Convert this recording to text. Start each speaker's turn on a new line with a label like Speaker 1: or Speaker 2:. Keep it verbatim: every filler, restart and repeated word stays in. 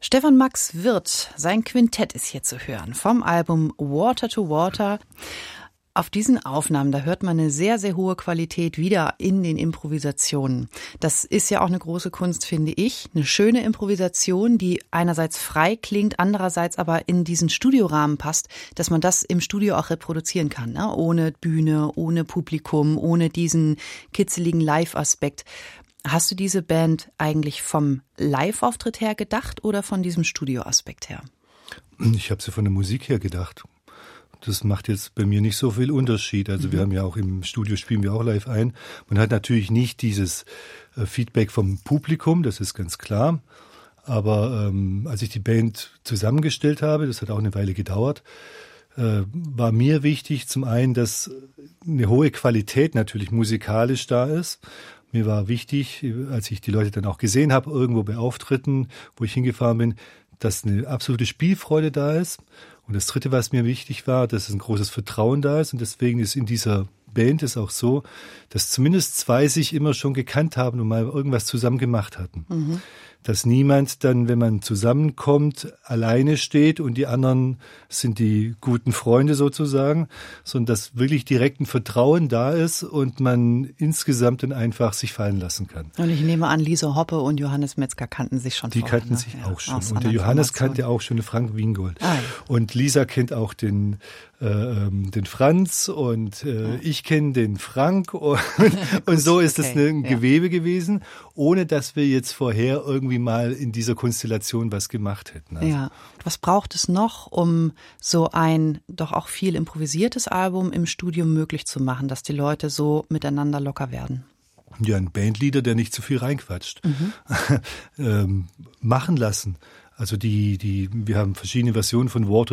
Speaker 1: Stefan Max Wirth, sein Quintett ist hier zu hören vom Album Water to Water. Auf diesen Aufnahmen, da hört man eine sehr, sehr hohe Qualität wieder in den Improvisationen. Das ist ja auch eine große Kunst, finde ich. Eine schöne Improvisation, die einerseits frei klingt, andererseits aber in diesen Studiorahmen passt, dass man das im Studio auch reproduzieren kann, ne? Ohne Bühne, ohne Publikum, ohne diesen kitzeligen Live-Aspekt. Hast du diese Band eigentlich vom Live-Auftritt her gedacht oder von diesem Studioaspekt her?
Speaker 2: Ich habe sie von der Musik her gedacht. Das macht jetzt bei mir nicht so viel Unterschied. Also mhm. wir haben ja auch im Studio, spielen wir auch live ein. Man hat natürlich nicht dieses äh, Feedback vom Publikum, das ist ganz klar. Aber ähm, als ich die Band zusammengestellt habe, das hat auch eine Weile gedauert, äh, war mir wichtig zum einen, dass eine hohe Qualität natürlich musikalisch da ist. Mir war wichtig, als ich die Leute dann auch gesehen habe, irgendwo bei Auftritten, wo ich hingefahren bin, dass eine absolute Spielfreude da ist. Und das Dritte, was mir wichtig war, dass ein großes Vertrauen da ist. Und deswegen ist in dieser Band es auch so, dass zumindest zwei sich immer schon gekannt haben und mal irgendwas zusammen gemacht hatten. Mhm. Dass niemand dann, wenn man zusammenkommt, alleine steht und die anderen sind die guten Freunde sozusagen, sondern dass wirklich direkt ein Vertrauen da ist und man insgesamt dann einfach sich fallen lassen kann.
Speaker 1: Und ich nehme an, Lise Hoppe und Johannes Metzger kannten sich schon
Speaker 2: Die
Speaker 1: vorher,
Speaker 2: kannten
Speaker 1: ne?
Speaker 2: sich
Speaker 1: ja,
Speaker 2: auch schon. Und der Johannes kannte auch schon den Frank Wingold. Ah, ja. Und Lisa kennt auch den, äh, den Franz und äh, ja. ich kenne den Frank. Und, und so ist es okay. ein ja. Gewebe gewesen, ohne dass wir jetzt vorher irgendwie mal in dieser Konstellation was gemacht hätten. Also.
Speaker 1: Ja. Was braucht es noch, um so ein doch auch viel improvisiertes Album im Studio möglich zu machen, dass die Leute so miteinander locker werden?
Speaker 2: Ja, ein Bandleader, der nicht zu viel reinquatscht. Mhm. ähm, machen lassen. Also die, die, wir haben verschiedene Versionen von Water